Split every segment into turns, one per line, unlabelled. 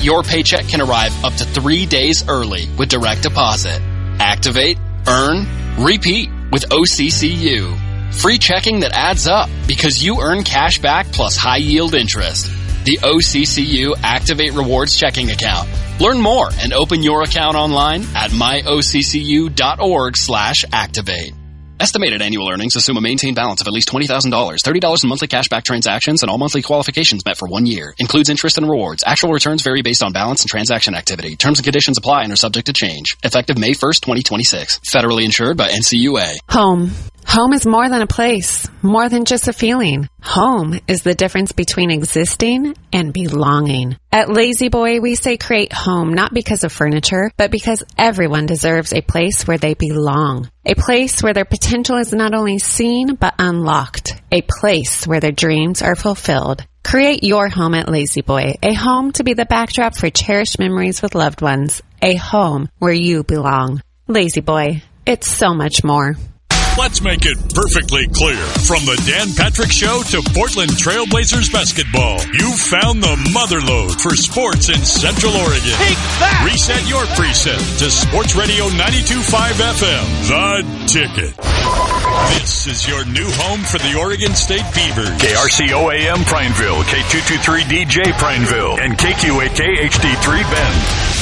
your paycheck can arrive up to 3 days early with direct deposit. Activate, earn, repeat with OCCU. Free checking that adds up because you earn cash back plus high-yield interest. The OCCU Activate Rewards checking account. Learn more and open your account online at myoccu.org/activate. Estimated annual earnings assume a maintained balance of at least $20,000, $30 in monthly cashback transactions, and all monthly qualifications met for 1 year. Includes interest and rewards. Actual returns vary based on balance and transaction activity. Terms and conditions apply and are subject to change. Effective May 1st, 2026. Federally insured by NCUA.
Home. Home is more than a place, more than just a feeling. Home is the difference between existing and belonging. At Lazy Boy, we say create home not because of furniture, but because everyone deserves a place where they belong. A place where their potential is not only seen, but unlocked. A place where their dreams are fulfilled. Create your home at Lazy Boy, a home to be the backdrop for cherished memories with loved ones. A home where you belong. Lazy Boy, it's so much more.
Let's make it perfectly clear. From the Dan Patrick Show to Portland Trailblazers basketball, you found the motherlode for sports in Central Oregon.
Take that!
Reset your preset to Sports Radio 92.5 FM, The Ticket. This is your new home for the Oregon State Beavers.
KRCO-AM Prineville, K223DJ Prineville, and KQAK HD3 Bend.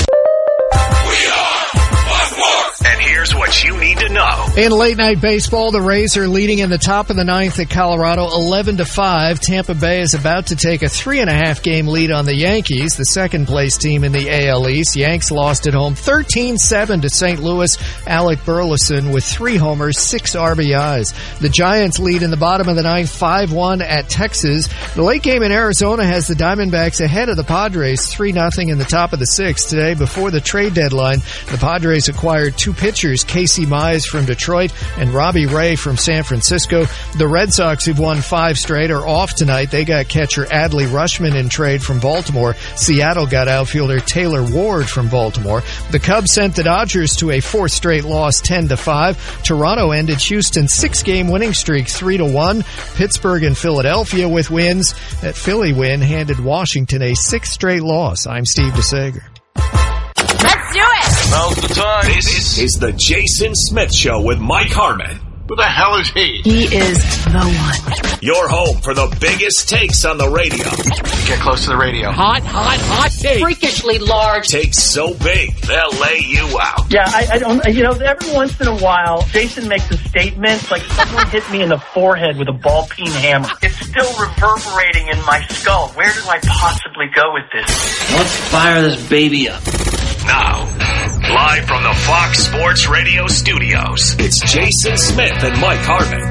We are one more. And here's what you need to know.
In late night baseball, the Rays are leading in the top of the ninth at Colorado 11-5. Tampa Bay is about to take a 3.5 game lead on the Yankees, the second place team in the AL East. Yanks lost at home 13-7 to St. Louis. Alec Burleson with 3 homers, 6 RBIs. The Giants lead in the bottom of the ninth 5-1 at Texas. The late game in Arizona has the Diamondbacks ahead of the Padres 3-0 in the top of the sixth. Today, before the trade deadline, the Padres acquired 2 pitchers, Casey Mize from Detroit and Robbie Ray from San Francisco. The Red Sox, who've won 5 straight, are off tonight. They got catcher Adley Rutschman in trade from Baltimore. Seattle got outfielder Taylor Ward from Baltimore. The Cubs sent the Dodgers to a 4th straight loss 10-5. Toronto ended Houston's 6-game winning streak 3-1. Pittsburgh and Philadelphia with wins. That Philly win handed Washington a 6th straight loss. I'm Steve DeSager.
Let's do it!
Now's the time. This is the Jason Smith Show with Mike Harmon.
Who the hell is he?
He is the one.
Your home for the biggest takes on the radio.
Get close to the radio.
Hot take.
Freakishly large.
Takes so big, they'll lay you out.
Yeah, I don't, every once in a while, Jason makes a statement like someone hit me in the forehead with a ball-peen hammer. It's still reverberating in my skull. Where do I possibly go with this?
Let's fire this baby up.
Now, live from the Fox Sports Radio studios, it's Jason Smith and Mike Harmon.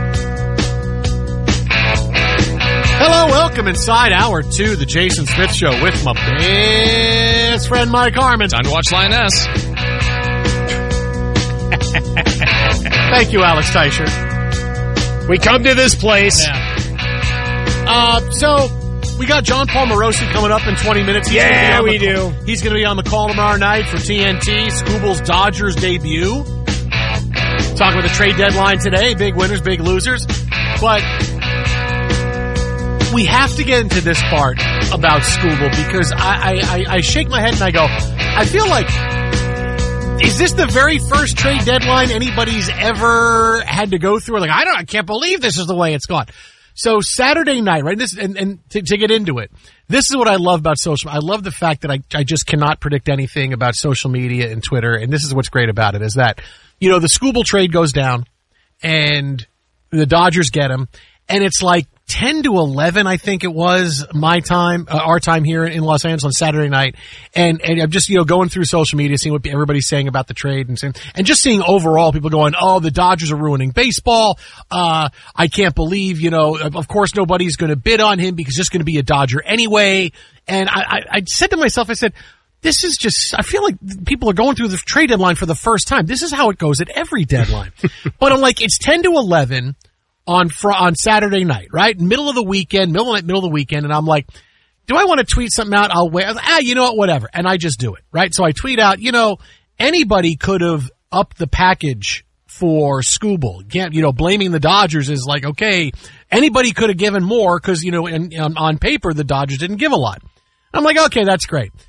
Hello, welcome inside hour 2, the Jason Smith Show with my best friend Mike Harmon.
Time to watch Lioness.
Thank you, Alex Teicher.
We come to this place.
Yeah. So, we got John Paul Morosi coming up in 20 minutes.
We do.
He's going to be on the call tomorrow night for TNT, Scooble's Dodgers debut. Talking about the trade deadline today, big winners, big losers. But we have to get into this part about Scooble because I shake my head and I go, I feel like, is this the very first trade deadline anybody's ever had to go through? Like, I can't believe this is the way it's gone. So Saturday night, right? This and to get into it, this is what I love about social. I love the fact that I just cannot predict anything about social media and Twitter, and this is what's great about it is that the Scooble trade goes down, and the Dodgers get him, and it's like 10-11, I think it was my time, our time here in Los Angeles on Saturday night, and I'm just going through social media, seeing what everybody's saying about the trade, and just seeing overall people going, oh, the Dodgers are ruining baseball. I can't believe, of course nobody's going to bid on him because he's just going to be a Dodger anyway. And I said to myself, I said, this is just, I feel like people are going through the trade deadline for the first time. This is how it goes at every deadline. But I'm like, it's 10-11. On Saturday night, right? Middle of the weekend, middle of the weekend, and I'm like, do I want to tweet something out? I'll wait. I was like, you know what, whatever. And I just do it, right? So I tweet out, anybody could have upped the package for Scooble. Blaming the Dodgers is like, okay, anybody could have given more because, on paper, the Dodgers didn't give a lot. I'm like, okay, that's great.